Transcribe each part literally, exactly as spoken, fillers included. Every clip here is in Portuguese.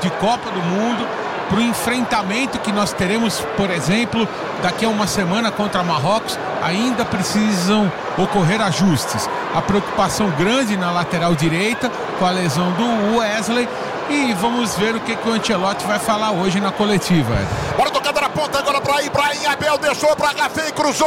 de Copa do Mundo, para o enfrentamento que nós teremos, por exemplo, daqui a uma semana contra Marrocos, ainda precisam ocorrer ajustes. A preocupação grande na lateral direita com a lesão do Wesley, e vamos ver o que, que o Ancelotti vai falar hoje na coletiva. Bora tocando na ponta agora para Ibrahim Abel, deixou para Rafei, cruzou,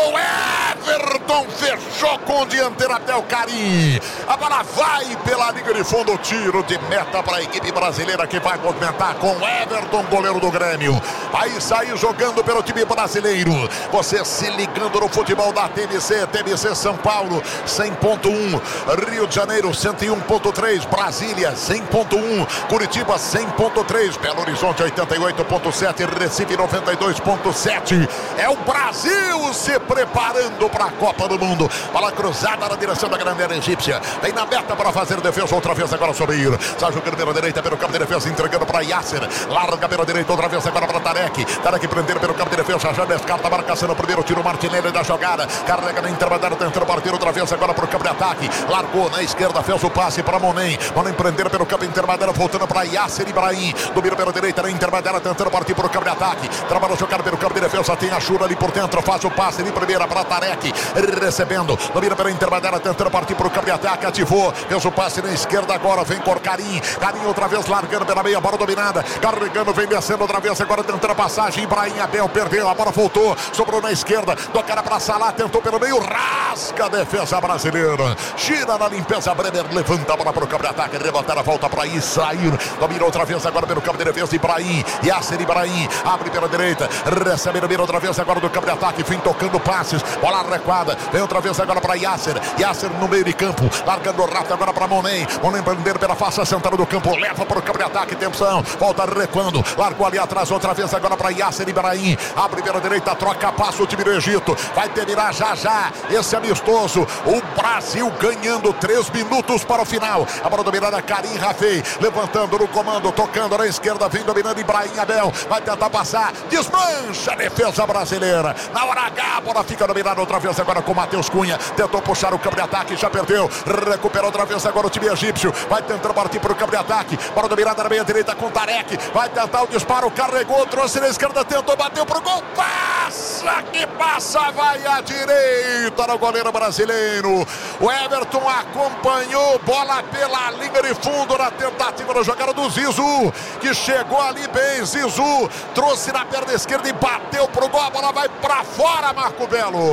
Everton fechou com o dianteiro até o Karim. A bola vai pela linha de fundo, tiro de meta para a equipe brasileira que vai movimentar com Everton, goleiro do Grêmio. Vai sair jogando pelo time brasileiro. Você se ligando no futebol da T M C, T M C São Paulo cem ponto um, Rio de Janeiro cento e um ponto três, Brasília cem ponto um, Curitiba cem ponto três, Belo Horizonte oitenta e oito ponto sete, Recife noventa e dois ponto sete. É o Brasil se preparando para a Copa do Mundo. Bola cruzada na direção da grandela egípcia. Vem na meta para fazer defesa outra vez agora sobre Ir. Sai jogando pela direita pelo campo de defesa, entregando para Yasser. Larga pela direita outra vez agora para Tarek. Tarek prender pelo campo de defesa, já descarta a marcação no primeiro tiro. Martinelli da jogada. Carrega na intermediária, tentando partir outra vez agora para o campo de ataque. Largou na esquerda, fez o passe para Monem. Monem prender pelo campo intermediário, voltando para Yasser Ibrahim. Domina pela direita na intermediária, tentando partir para o campo de ataque. Trabalha jogada pelo campo de defesa, tem a Shura ali por dentro, faz o passe de primeira para Tarek. Recebendo, domina pela intermediária, tentando partir para o campo de ataque. Ativou, fez o passe na esquerda agora. Vem por Karim. Karim outra vez largando pela meia, bola dominada. Carregando, vem descendo outra vez agora, tentando a passagem. Ibrahim Abel perdeu, a bola voltou, sobrou na esquerda. Do cara para Salah, tentou pelo meio, rasga a defesa brasileira. Gira na limpeza, Bremer levanta a bola para o campo de ataque. Rebotar a volta para Israel. Domina outra vez agora pelo campo de defesa. Ibrahim, Yasser Ibrahim, abre pela direita, recebe, domina outra vez agora do campo de ataque. Vem tocando passes, bola recuada. Vem outra vez agora para Yasser. Yasser no meio de campo, largando rápido agora para Monem. Monem prender pela face central do campo, leva para o campo de ataque. Atenção, volta recuando, largou ali atrás outra vez agora para Yasser Ibrahim. Abre pela direita, troca passo o time do Egito. Vai terminar já já esse amistoso. O Brasil ganhando três minutos para o final. A bola dominada, Karim Rafei, levantando no comando, tocando na esquerda, vem dominando Ibrahim Abel. Vai tentar passar, desmancha a defesa brasileira. Na hora H, a bola fica dominada outra vez agora com Matheus Cunha. Tentou puxar o campo de ataque, já perdeu. Recupera outra vez agora o time egípcio. Vai tentando partir para o campo de ataque. Bola dominada na meia direita com Tarek. Vai tentar o disparo, carregou, trouxe na esquerda, tentou, bateu pro gol. Passa que passa, vai à direita no goleiro brasileiro. O Everton acompanhou, bola pela linha de fundo na tentativa da jogada do Zizou, que chegou ali bem. Zizou trouxe na perna esquerda e bateu pro gol. A bola vai pra fora, Marco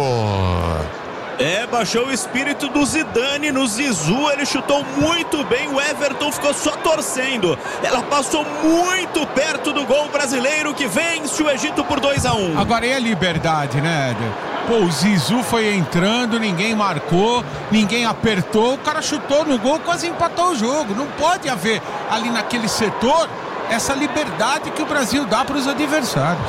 Belo. É, baixou o espírito do Zidane no Zizou, ele chutou muito bem, o Everton ficou só torcendo. Ela passou muito perto do gol brasileiro que vence o Egito por dois a um. Agora é a liberdade, né, Éder? Pô, o Zizou foi entrando, ninguém marcou, ninguém apertou, o cara chutou no gol, quase empatou o jogo. Não pode haver ali naquele setor essa liberdade que o Brasil dá para os adversários.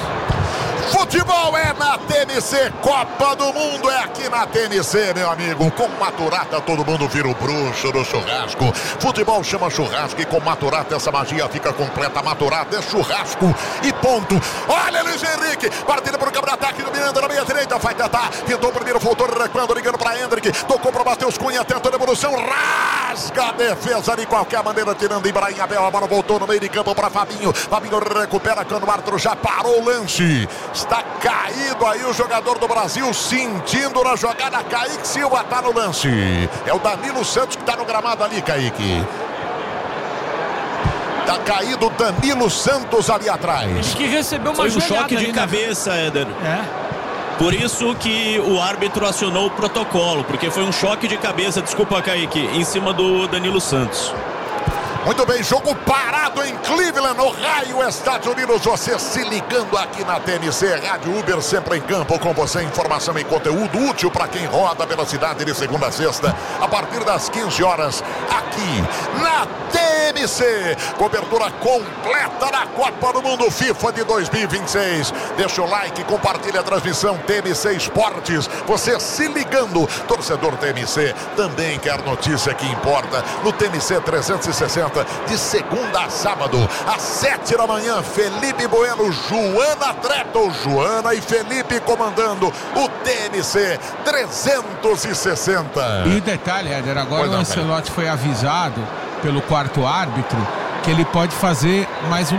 Futebol é na T M C, Copa do Mundo é aqui na T M C, meu amigo. Com Maturata todo mundo vira o bruxo do churrasco. Futebol chama churrasco e com Maturata essa magia fica completa. Maturata é churrasco e ponto. Olha Luiz Henrique, partida para o campo de ataque, dominando na meia direita, vai tentar, tentou o primeiro, voltou recuando, ligando para Hendrick, tocou para Matheus Cunha, tentou a devolução, rasga a defesa de qualquer maneira, tirando Ibrahim Abel, a bola voltou no meio de campo para Fabinho, Fabinho recupera quando o árbitro já parou o lance. Está caído aí o jogador do Brasil, sentindo na jogada. Kaique Silva está no lance. É o Danilo Santos que está no gramado ali, Kaique. Está caído o Danilo Santos ali atrás. Ele que recebeu uma Foi um choque de ali, cabeça, né? Éder. É. Por isso que o árbitro acionou o protocolo, porque foi um choque de cabeça, desculpa, Kaique, em cima do Danilo Santos. Muito bem, jogo parado em Cleveland, Ohio, Estados Unidos. Você se ligando aqui na T M C, Rádio Uber, sempre em campo com você. Informação e conteúdo útil para quem roda pela cidade de segunda a sexta, a partir das quinze horas, aqui na T M C. Cobertura completa da Copa do Mundo FIFA de dois mil e vinte e seis. Deixa o like, compartilha a transmissão T M C Esportes. Você se ligando, torcedor T M C, também quer notícia que importa no T M C trezentos e sessenta. De segunda a sábado, às sete da manhã, Felipe Bueno, Joana Treto, Joana e Felipe comandando o T M C trezentos e sessenta. E detalhe, Éder, agora o Ancelotti foi avisado pelo quarto árbitro que ele pode fazer mais um